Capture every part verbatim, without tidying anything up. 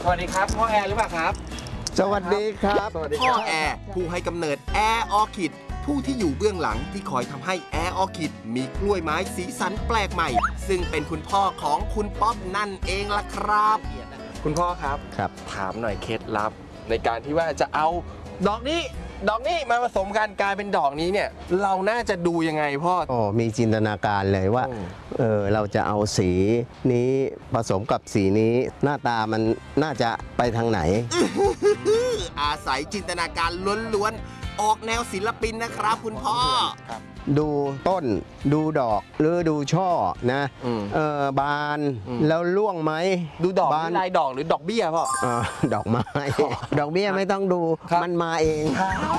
สวัสดีครับพ่อแอร์หรือเปล่าครับสวัสดีครับพ่อแอร์ผู้ให้กำเนิดแอร์ออคิดผู้ที่อยู่เบื้องหลังที่คอยทำให้แอร์ออคิดมีกล้วยไม้สีสันแปลกใหม่ซึ่งเป็นคุณพ่อของคุณป๊อปนั่นเองล่ะครับคุณพ่อครับครับถามหน่อยเคล็ดลับในการที่ว่าจะเอาดอกนี้ดอกนี้มาผสมกันกลายเป็นดอกนี้เนี่ยเราน่าจะดูยังไงพ่อโอ้มีจินตนาการเลยว่าเออเราจะเอาสีนี้ผสมกับสีนี้หน้าตามันน่าจะไปทางไหนอาศัยจินตนาการล้วนๆออกแนวศิลปินนะครับคุณพ่อดูต้นดูดอกหรือดูช่อนะเออบานแล้วร่วงไหมดูดอกนี่ลายดอกหรือดอกเบี้ยพ่อดอกไม้ดอกเบี้ยไม่ต้องดูมันมาเอง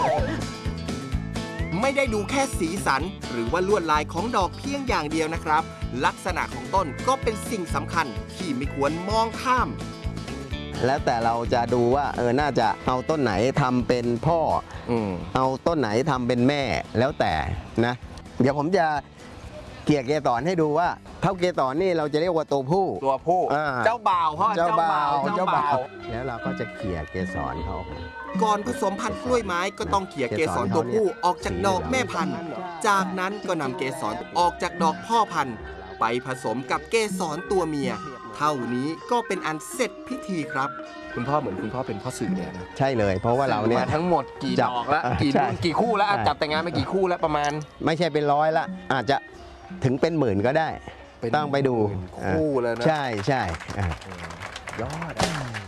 ไม่ได้ดูแค่สีสันหรือว่าลวดลายของดอกเพียงอย่างเดียวนะครับลักษณะของต้นก็เป็นสิ่งสำคัญที่ไม่ควรมองข้ามแล้วแต่เราจะดูว่าเออน่าจะเอาต้นไหนทำเป็นพ่อเอาต้นไหนทำเป็นแม่แล้วแต่นะเดี๋ยวผมจะเกลี่ยเกสรให้ดูว่าเท่าเกสรนี่เราจะเรียกว่าตัวผู้ตัวผู้เจ้าบ่าวพ่อเจ้าบ่าวเจ้าบ่าวแล้วเราก็จะเกลี่ยเกสรเขาก่อนผสมพันธุ์กล้วยไม้ก็ต้องเขี่ยเกสรตัวผู้ออกจากดอกแม่พันธุ์จากนั้นก็นำเกสรออกจากดอกพ่อพันธุ์ไปผสมกับเกสรตัวเมียเท่านี้ก็เป็นอันเสร็จพิธีครับคุณพ่อเหมือนคุณพ่อเป็นพ่อสื่อเนี่ยนะใช่เลยเพราะว่าเราเนี่ยทั้งหมดกี่ดอกแล้วกี่กี่คู่แล้วจับแต่งงานไปกี่คู่แล้วประมาณไม่ใช่เป็นร้อยละอาจจะถึงเป็นหมื่นก็ได้ต้องไปดูคู่เลยนะใช่ใช่ยอด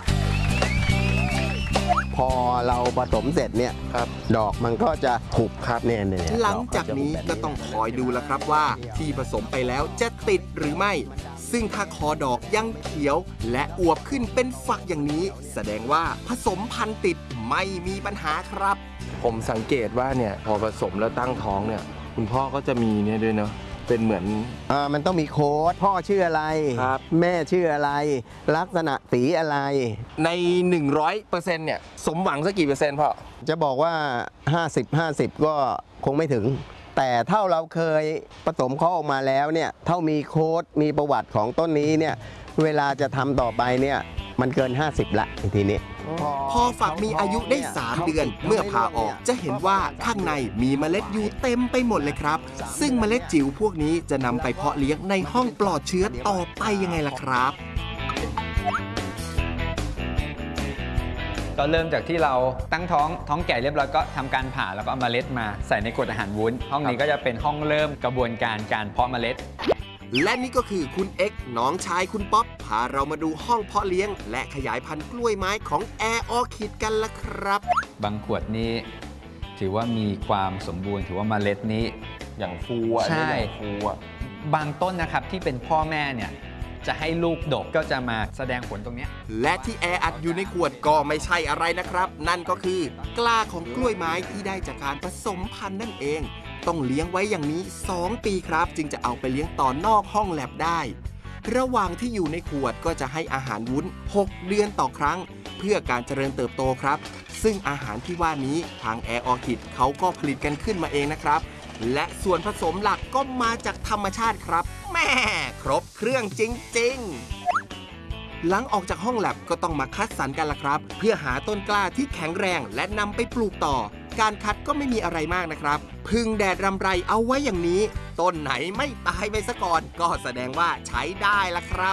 พอเราผสมเสร็จเนี่ยดอกมันก็จะหุบครับเนี่ยหลังจากนี้ก็ต้องคอยดูแล้วครับว่าที่ผสมไปแล้วจะติดหรือไม่ซึ่งถ้าคอดอกยังเขียวและอวบขึ้นเป็นฝักอย่างนี้แสดงว่าผสมพันธุ์ติดไม่มีปัญหาครับผมสังเกตว่าเนี่ยพอผสมแล้วตั้งท้องเนี่ยคุณพ่อก็จะมีเนี่ยด้วยเนาะเป็นเหมือนอ่ามันต้องมีโค้ดพ่อชื่ออะไรแม่ชื่ออะไรลักษณะสีอะไรใน หนึ่งร้อยเปอร์เซ็นต์ เนี่ยสมหวังสักกี่เปอร์เซ็นต์พ่อจะบอกว่าห้าสิบ ห้าสิบก็คงไม่ถึงแต่เท่าเราเคยผสมเขาออกมาแล้วเนี่ยเท่ามีโค้ดมีประวัติของต้นนี้เนี่ยเวลาจะทำต่อไปเนี่ยมันเกินห้าสิบละทีนี้พอฝักมีอายุได้สามเดือนเมื่อผ่าออกจะเห็นว่าข้างในมีเมล็ดอยู่เต็มไปหมดเลยครับซึ่งเมล็ดจิ๋วพวกนี้จะนำไปเพาะเลี้ยงในห้องปลอดเชื้อต่อไปยังไงล่ะครับก็เริ่มจากที่เราตั้งท้องท้องแก่เรียบร้อยก็ทำการผ่าแล้วก็เอาเมล็ดมาใส่ในกรดอาหารวุ้นห้องนี้ก็จะเป็นห้องเริ่มกระบวนการการเพาะเมล็ดและนี่ก็คือคุณเอ็กซ์น้องชายคุณป๊อปพาเรามาดูห้องเพาะเลี้ยงและขยายพันธุ์กล้วยไม้ของแอร์ออคิดกันละครับบางขวดนี้ถือว่ามีความสมบูรณ์ถือว่าเมล็ดนี้อย่างฟูใช่ฟูบางต้นนะครับที่เป็นพ่อแม่เนี่ยจะให้ลูกดกก็จะมาแสดงผลตรงนี้และที่แออัดอยู่ในขวดก็ไม่ใช่อะไรนะครับนั่นก็คือกล้าของกล้วยไม้ที่ได้จากการผสมพันธุ์นั่นเองต้องเลี้ยงไว้อย่างนี้สองปีครับจึงจะเอาไปเลี้ยงต่อนอกห้องแลบได้ระหว่างที่อยู่ในขวดก็จะให้อาหารวุ้นหกเดือนต่อครั้งเพื่อการเจริญเติบโตครับซึ่งอาหารที่ว่านี้ทางแอร์ออคิดเขาก็ผลิตกันขึ้นมาเองนะครับและส่วนผสมหลักก็มาจากธรรมชาติครับแม่ครบเครื่องจริงๆหลังออกจากห้องแลบก็ต้องมาคัดสรรกันละครับเพื่อหาต้นกล้าที่แข็งแรงและนำไปปลูกต่อการคัดก็ไม่มีอะไรมากนะครับพึ่งแดดรำไรเอาไว้อย่างนี้ต้นไหนไม่ตายไปซะก่อนก็แสดงว่าใช้ได้ละครับ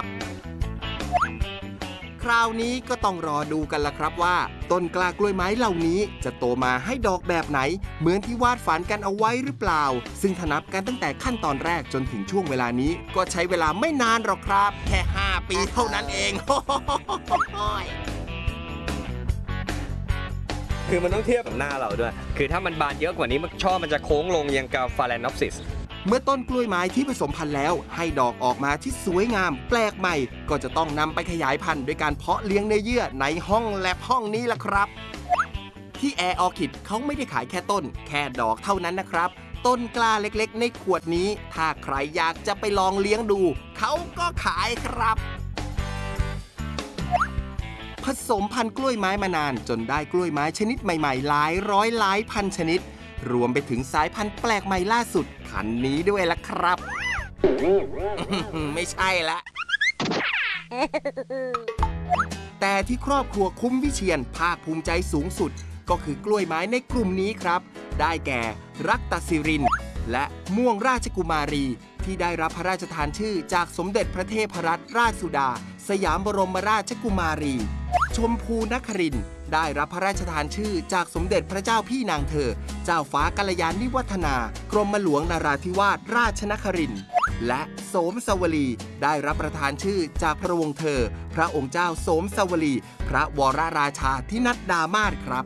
คราวนี้ก็ต้องรอดูกันละครับว่าต้นกล้ากล้วยไม้เหล่านี้จะโตมาให้ดอกแบบไหนเหมือนที่วาดฝันกันเอาไว้หรือเปล่าซึ่งถ้านับกันตั้งแต่ขั้นตอนแรกจนถึงช่วงเวลานี้ก็ใช้เวลาไม่นานหรอกครับแค่ห้าปีเท่านั้นเองคือมันต้องเทียบกับหน้าเราด้วยคือถ้ามันบานเยอะกว่านี้ช่อมันจะโค้งลงยังกับฟาแลนอปซิสเมื่อต้นกล้วยไม้ที่ผสมพันธุ์แล้วให้ดอกออกมาที่สวยงามแปลกใหม่ก็จะต้องนำไปขยายพันธุ์ด้วยการเพาะเลี้ยงเนื้อเยื่อในห้องแลบห้องนี้ล่ะครับที่แอร์ออคิดเขาไม่ได้ขายแค่ต้นแค่ดอกเท่านั้นนะครับต้นกล้าเล็กๆในขวดนี้ถ้าใครอยากจะไปลองเลี้ยงดูเขาก็ขายครับผสมพันธุ์กล้วยไม้มานานจนได้กล้วยไม้ชนิดใหม่ๆหลายร้อยหลายพันชนิดรวมไปถึงสายพันธุ์แปลกใหม่ล่าสุดคันนี้ด้วยล่ะครับไม่ใช่ละแต่ที่ครอบครัวคุ้มวิเชียรภาคภูมิใจสูงสุดก็คือกล้วยไม้ในกลุ่มนี้ครับได้แก่รักตศิรินและม่วงราชกุมารีที่ได้รับพระราชทานชื่อจากสมเด็จพระเทพรัตนราชสุดาสยามบรมราชกุมารีชมพูนครินทร์ได้รับพระราชทานชื่อจากสมเด็จพระเจ้าพี่นางเธอเจ้าฟ้ากัลยาณิวัฒนากรมหลวงนราธิวาสราชนครินทร์และโสมสวลีได้รับประทานชื่อจากพระวงศ์เธอพระองค์เจ้าโสมสวลีพระวรราชาธินัดดามาศครับ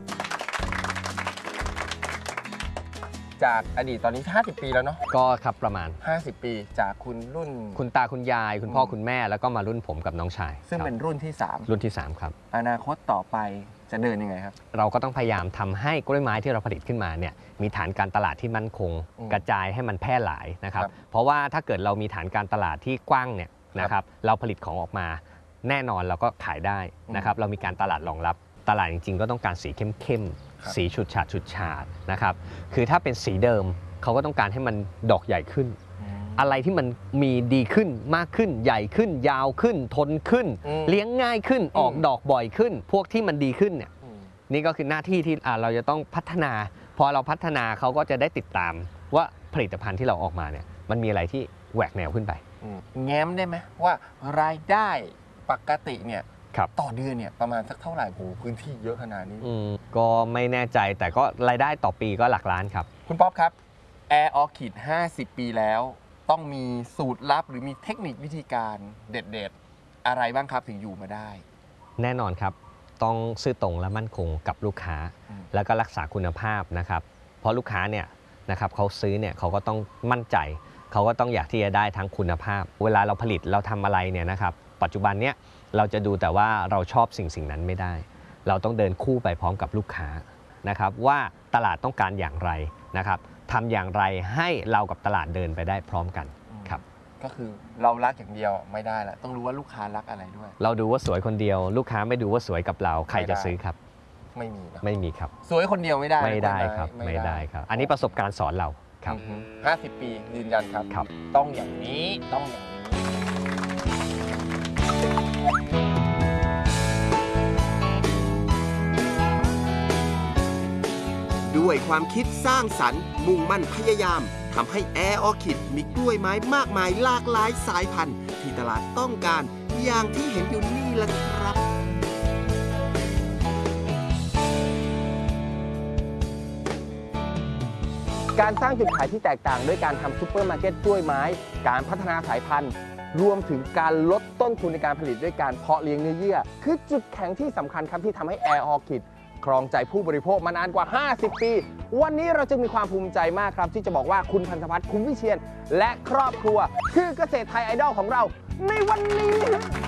จากอดีตตอนนี้ห้าสิบปีแล้วเนาะก็ครับประมาณห้าสิบปีจากคุณรุ่นคุณตาคุณยาย คุณพ่อคุณแม่แล้วก็มารุ่นผมกับน้องชายซึ่งเป็นรุ่นที่สามรุ่นที่สามครับอนาคตต่อไปจะเดินยังไงครับเราก็ต้องพยายามทำให้กล้วยไม้ที่เราผลิตขึ้นมาเนี่ยมีฐานการตลาดที่มั่นคงกระจายให้มันแพร่หลายนะครับเพราะว่าถ้าเกิดเรามีฐานการตลาดที่กว้างเนี่ยนะครับเราผลิตของออกมาแน่นอนเราก็ขายได้นะครับเรามีการตลาดรองรับตลาดจริงๆก็ต้องการสีเข้มๆสีฉูดฉาดฉูดฉาดนะครับคือถ้าเป็นสีเดิมเขาก็ต้องการให้มันดอกใหญ่ขึ้นอะไรที่มันมีดีขึ้นมากขึ้นใหญ่ขึ้นยาวขึ้นทนขึ้นเลี้ยงง่ายขึ้นออกดอกบ่อยขึ้นพวกที่มันดีขึ้นเนี่ยนี่ก็คือหน้าที่ที่เราจะต้องพัฒนาพอเราพัฒนาเขาก็จะได้ติดตามว่าผลิตภัณฑ์ที่เราออกมาเนี่ยมันมีอะไรที่แหวกแนวขึ้นไปแง้มได้ไหมว่ารายได้ปกติเนี่ยต่อเดือนเนี่ยประมาณสักเท่าไหร่โหพื้นที่เยอะขนาดนี้ก็ไม่แน่ใจแต่ก็รายได้ต่อปีก็หลักล้านครับคุณป๊อปครับAir Orchid ห้าสิบปีแล้วต้องมีสูตรลับหรือมีเทคนิควิธีการเด็ดๆอะไรบ้างครับถึงอยู่มาได้แน่นอนครับต้องซื่อตรงและมั่นคงกับลูกค้าแล้วก็รักษาคุณภาพนะครับเพราะลูกค้าเนี่ยนะครับเขาซื้อเนี่ยเขาก็ต้องมั่นใจเขาก็ต้องอยากที่จะได้ทั้งคุณภาพเวลาเราผลิตเราทำอะไรเนี่ยนะครับปัจจุบันเนี้ยเราจะดูแต่ว่าเราชอบสิ่งสิ่งนั้นไม่ได้เราต้องเดินคู่ไปพร้อมกับลูกค้านะครับว่าตลาดต้องการอย่างไรนะครับทำอย่างไรให้เรากับตลาดเดินไปได้พร้อมกันครับก็คือเรารักอย่างเดียวไม่ได้ละต้องรู้ว่าลูกค้ารักอะไรด้วยเราดูว่าสวยคนเดียวลูกค้าไม่ดูว่าสวยกับเราใครจะซื้อครับไม่มีไม่มีครับสวยคนเดียวไม่ได้ไม่ได้ครับไม่ได้ครับอันนี้ประสบการณ์สอนเราครับห้าสิบปียืนยันครับครับต้องอย่างนี้ต้องอย่างนี้ด้วยความคิดสร้างสรรค์มุ่งมั่นพยายามทำให้ Air Orchid มีกล้วยไม้มากมายหลากหลายสายพันธุ์ที่ตลาดต้องการอย่างที่เห็นอยู่นี่แหละครับการสร้างจุดขายที่แตกต่างด้วยการทำซุปเปอร์มาร์เก็ตกล้วยไม้การพัฒนาสายพันธุ์รวมถึงการลดต้นทุนในการผลิตด้วยการเพาะเลี้ยงเนื้อเยื่อคือจุดแข็งที่สำคัญครับที่ทำให้ Air Orchidครองใจผู้บริโภคมานานกว่าห้าสิบปีวันนี้เราจึงมีความภูมิใจมากครับที่จะบอกว่าคุณพันธวัฒน์ คุ้มวิเชียรและครอบครัวคือเกษตรไทยไอดอลของเราในวันนี้